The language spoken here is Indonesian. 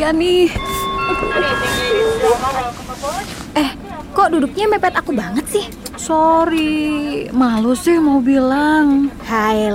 dia nih. Kok duduknya mepet aku banget sih? Sorry, malu sih mau bilang. Hai